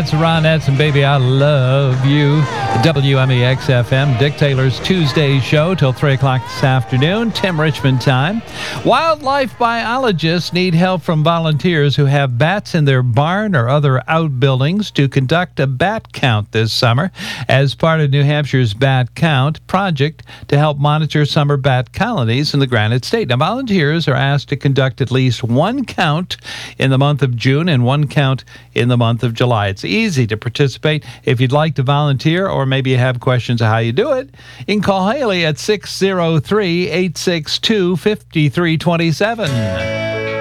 That's the Ronettes and Baby I Love You. WMEX-FM, Dick Taylor's Tuesday show till 3 o'clock this afternoon, Tim Richmond time. Wildlife biologists need help from volunteers who have bats in their barn or other outbuildings to conduct a bat count this summer as part of New Hampshire's Bat Count project to help monitor summer bat colonies in the Granite State. Now, volunteers are asked to conduct at least one count in the month of June and one count in the month of July. It's easy to participate. If you'd like to volunteer or maybe you have questions of how you do it, you can call Haley at 603-862-5327.